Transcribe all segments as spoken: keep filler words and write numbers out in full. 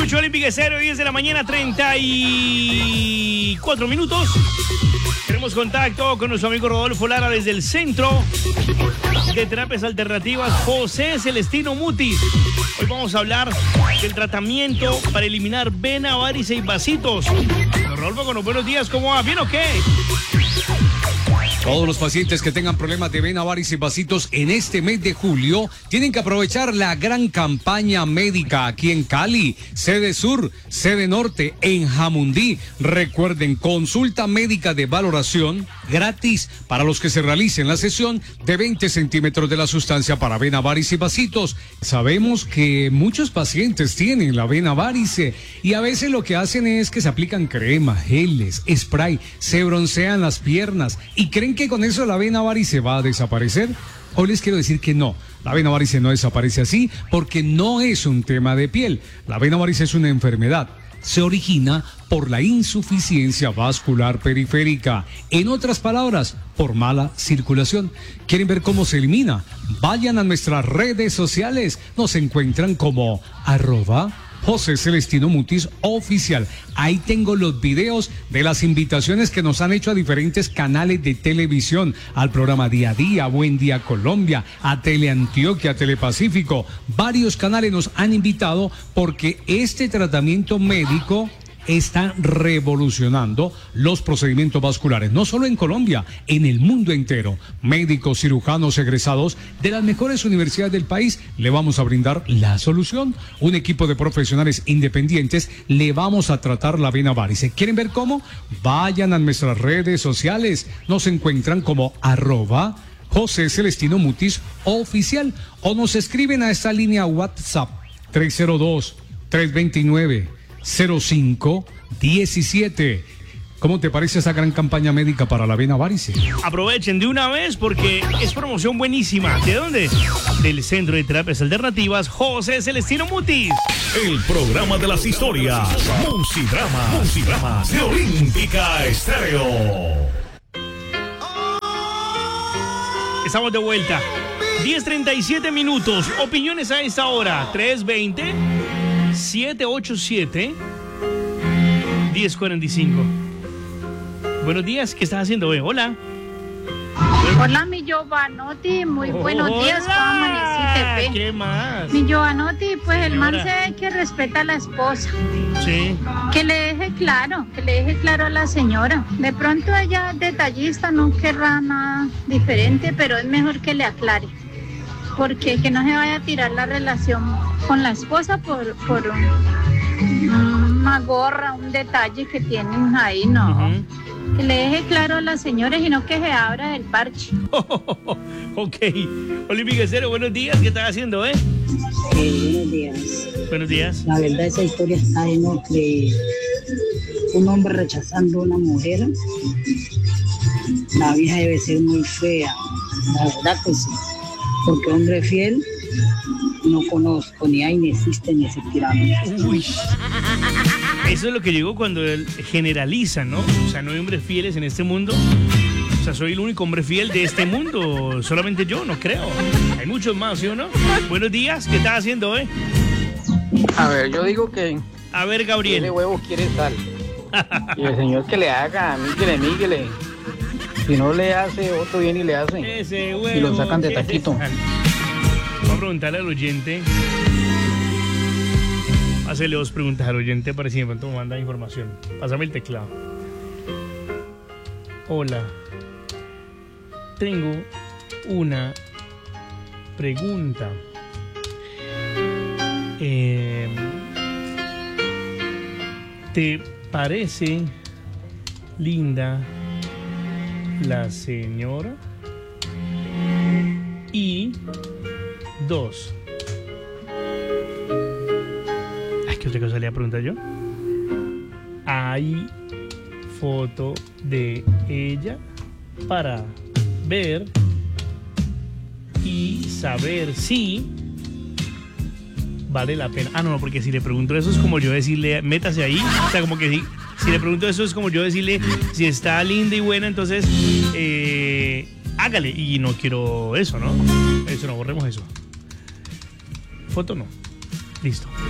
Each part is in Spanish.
mucho, Olympic Estéreo, diez de la mañana, treinta y cuatro minutos. Tenemos contacto con nuestro amigo Rodolfo Lara desde el Centro de Terapias Alternativas José Celestino Mutis. Hoy vamos a hablar del tratamiento para eliminar vena, varices y vasitos. Rodolfo, con los buenos días, ¿cómo va? ¿Bien o qué? Todos los pacientes que tengan problemas de vena, varices y vasitos en este mes de julio tienen que aprovechar la gran campaña médica aquí en Cali, sede sur, sede norte, en Jamundí. Recuerden, consulta médica de valoración gratis para los que se realicen la sesión de veinte centímetros de la sustancia para vena, varices y vasitos. Sabemos que muchos pacientes tienen la vena varice y a veces lo que hacen es que se aplican crema, geles, spray, se broncean las piernas y creen que con eso la vena varice va a desaparecer. Hoy les quiero decir que no, la vena varice no desaparece así porque no es un tema de piel. La vena varice es una enfermedad. Se origina por la insuficiencia vascular periférica. En otras palabras, por mala circulación. ¿Quieren ver cómo se elimina? Vayan a nuestras redes sociales. Nos encuentran como arroba José Celestino Mutis Oficial. Ahí tengo los videos de las invitaciones que nos han hecho a diferentes canales de televisión, al programa Día a Día, Buen Día Colombia, a Teleantioquia, Telepacífico. Varios canales nos han invitado porque este tratamiento médico está revolucionando los procedimientos vasculares, no solo en Colombia, en el mundo entero. Médicos, cirujanos egresados de las mejores universidades del país le vamos a brindar la solución. Un equipo de profesionales independientes le vamos a tratar la vena varice. ¿Quieren ver cómo? Vayan a nuestras redes sociales. Nos encuentran como arroba José Celestino Mutis Oficial o nos escriben a esta línea WhatsApp tres cero dos, tres dos nueve, cero cinco diecisiete. ¿Cómo te parece esa gran campaña médica para la vena varice? Aprovechen de una vez porque es promoción buenísima. ¿De dónde? Del Centro de Terapias Alternativas José Celestino Mutis. El programa de las historias, Musidrama, Musidrama de Olímpica Estéreo. Estamos de vuelta. diez treinta y siete minutos. Opiniones a esta hora. tres veinte, siete ocho siete, uno cero cuatro cinco. Buenos días, ¿qué estás haciendo hoy? Hola. Hola, mi Giovanotti, muy buenos Hola. días, ¿cómo amaneciste? ¿Qué más? Mi Giovanotti, pues el man Señora. se ve que respeta a la esposa, Sí. que le deje claro, que le deje claro a la señora. De pronto ella detallista no querrá nada diferente, pero es mejor que le aclare, porque que no se vaya a tirar la relación con la esposa por, por un, una gorra, un detalle que tienen ahí, no. Uh-huh. Que le deje claro a la señora y no que se abra del parche. Ok. Olímpica Estéreo, buenos días. ¿Qué estás haciendo, eh? Eh, buenos días. Buenos días. La verdad, esa historia está en de un hombre rechazando a una mujer. La vieja debe ser muy fea. La verdad que sí. Porque hombre fiel no conozco, ni hay, ni existe, ni existirá. Uy. Eso es lo que llegó cuando él generaliza, ¿no? O sea, no hay hombres fieles en este mundo. O sea, soy el único hombre fiel de este mundo. Solamente yo, no creo. Hay muchos más, ¿sí o no? Buenos días, ¿qué estás haciendo, eh? A ver, yo digo que A ver, quiere Gabriel. huevos, quiere sal. Y el señor que le haga, míguele, míguele. Si no le hace, otro viene y le hace. Ese huevo. Y lo sacan de ¿qué taquito. tal? Vamos a preguntarle al oyente. Hacerle dos preguntas al oyente para si de pronto me manda información. Pásame el teclado. Hola. Tengo una pregunta. Eh, ¿Te parece linda la señora? Y dos. Ay, ¿qué otra cosa le iba a preguntar yo? ¿Hay foto de ella para ver y saber si vale la pena? Ah, no, no, porque si le pregunto eso es como yo decirle, métase ahí. O sea, como que si, si le pregunto eso es como yo decirle, si está linda y buena, entonces eh, hágale. Y no quiero eso, ¿no? Eso no, borremos eso. Foto no. Listo.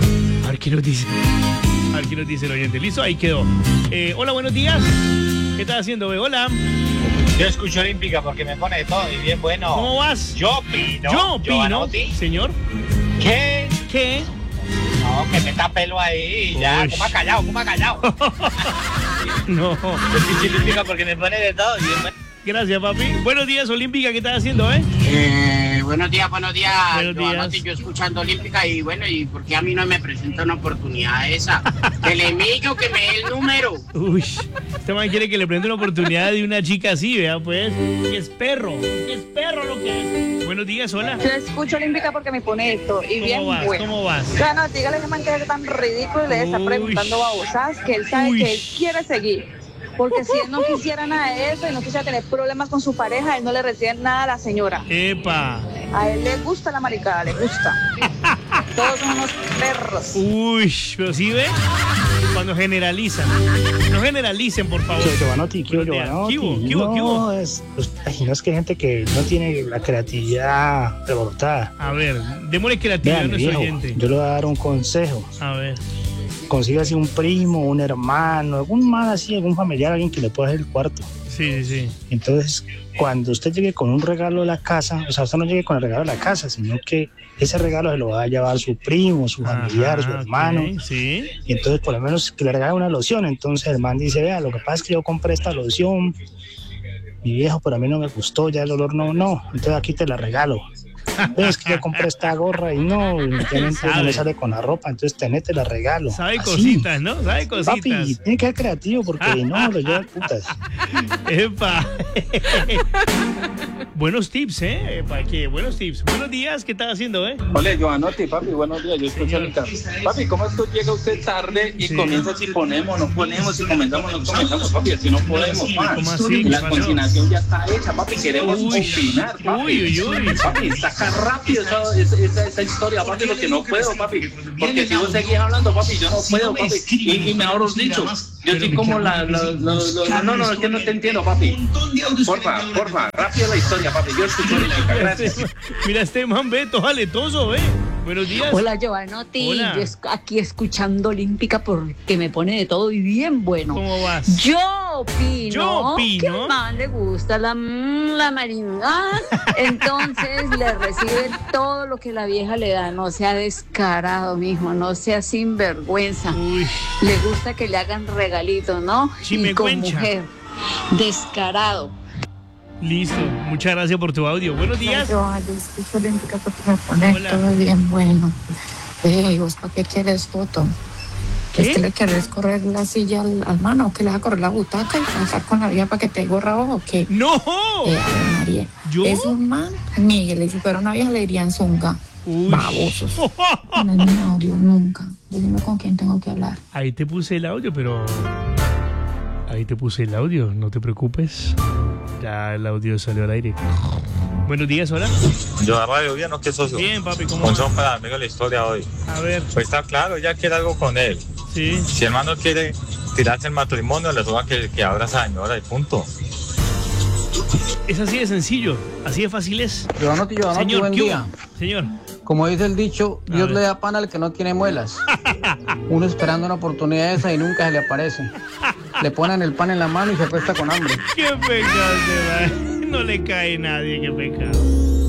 ver qué nos dice. A ver qué nos dice el oyente. ¿Listo? Ahí quedó. Eh, hola, buenos días. ¿Qué estás haciendo, ve? Hola. Yo escucho Olímpica porque me pone de todo y bien bueno. ¿Cómo vas? Yo opino. Yo opino. Giovanotti, Señor. ¿Qué? ¿Qué? No, que meta pelo ahí. Ya, Uy. ¿cómo ha callado? ¿Cómo ha callado? No. Yo escucho Olímpica porque me pone de todo y bien bueno. Gracias, papi. Buenos días, Olímpica. ¿Qué estás haciendo, eh? Eh, buenos días, buenos días. Buenos Giovanotti, días. yo escuchando Olímpica y bueno, ¿y por qué a mí no me presenta una oportunidad esa? Telemillo, que me dé el número. Uy, este man quiere que le prenda una oportunidad de una chica así, vea, pues. Es perro, es perro lo que es. Buenos días, hola. Yo escucho Olímpica porque me pone esto y bien ¿Cómo vas? bueno. ¿Cómo vas? Bueno, dígale a ese man que es tan ridículo y le está Uy. preguntando babosas que él sabe Uy. que él quiere seguir. Porque si él no quisiera nada de eso y no quisiera tener problemas con su pareja, él no le recibe nada a la señora. Epa. A él le gusta la maricada, le gusta. Todos son unos perros. Uy, pero sí ve cuando generalizan. No generalicen, por favor. Soy Giovanotti, quiero Buenos días. Giovanotti. ¿Qué hubo? ¿Qué hubo? ¿Qué hubo? No, es, pues, ay, no es que hay gente que no tiene la creatividad rebrotada. A ver, démosle creatividad a Vean, nuestro viejo, oyente. yo le voy a dar un consejo. A ver. Consiga así un primo, un hermano, algún man así, algún familiar, alguien que le pueda hacer el cuarto. Sí, sí, sí. Entonces, cuando usted llegue con un regalo a la casa, o sea, usted no llegue con el regalo a la casa, sino que ese regalo se lo va a llevar su primo, su familiar, Ajá, su hermano. ok, sí. Y entonces, por lo menos, que le regale una loción. Entonces, el man dice, vea, lo que pasa es que yo compré esta loción, mi viejo, pero a mí no me gustó, ya el olor no, no. Entonces, aquí te la regalo. Es que yo compré esta gorra y no, definitivamente no me sale con la ropa, entonces tenete la regalo. Sabe Así. cositas, ¿no? Sabe cositas. Papi, tiene que ser creativo porque no, lo lleva putas. Epa. Buenos tips, ¿eh? Epa, ¿qué? Buenos tips. Buenos días, ¿qué estás haciendo, eh? Hola, Giovanotti, papi, buenos días, yo escucho Señor. Olímpica. Papi, ¿cómo es que llega usted tarde y Sí. comienza si ponemos, no ponemos, si comenzamos, no comenzamos, papi, así no podemos, man. ¿Cómo así? ¿Qué La pasó? consignación ya está hecha, papi, queremos Uy. opinar, papi. Uy, uy, uy. Papi, saca rápido esa, esa, esa, esa historia, papi, porque no puedo, papi. Porque si vos seguís hablando, papi, yo no puedo, papi. Y, y mejor os dicho, yo soy como la, la, la, la- no, no, es que no te entiendo, papi. Porfa, porfa, rápido la historia, papi, yo escucho Olímpica, gracias. Mira, este man ve todo aletoso, ¿eh? Buenos días. Hola, Giovanotti. Hola. Yo es- aquí escuchando Olímpica porque me pone de todo y bien bueno. ¿Cómo vas? Yo opino, Yo opino. que al man le gusta la, mm, la marinada, entonces le recibe todo lo que la vieja le da. No sea descarado, mijo, no sea sinvergüenza. Uy, Le gusta que le hagan regalitos, ¿no? Y con Chimecuencha. mujer. Descarado. listo. Muchas gracias por tu audio. Buenos días. Yo escucho Olímpica porque me pone Hola. todo bien bueno. Eh, ¿y vos para qué quieres foto? ¿Qué? ¿Es que le querés correr la silla al, al mano o que le vas a correr la butaca y pasar con la vieja para que te gorra o qué? ¡No! Eh, a ver, María. ¿Yo? Es un man. Miguel, si fuera una vieja le dirían zunga. Uy. Babosos. No es mi audio, nunca. Dime con quién tengo que hablar. Ahí te puse el audio, pero... Ahí te puse el audio, no te preocupes. Ya el audio salió al aire. Buenos días, hola. Yo a radio, bien, ¿no? ¿Qué socio? Bien, papi, ¿cómo Un vas? son para amigo de la historia hoy. A ver, Pues está claro, ella quiere algo con él. sí. Si el hermano quiere tirarse el matrimonio, le suba que, que abra a esa señora y punto. Es así de sencillo, así de fácil es. Giovanotti, Giovanotti, Señor, buen ¿qué hubo? día. Señor. Como dice el dicho, A Dios ver. le da pan al que no tiene muelas. Uno esperando una oportunidad esa y nunca se le aparece. Le ponen el pan en la mano y se acuesta con hambre. Qué pecado, se va. No le cae nadie, qué pecado.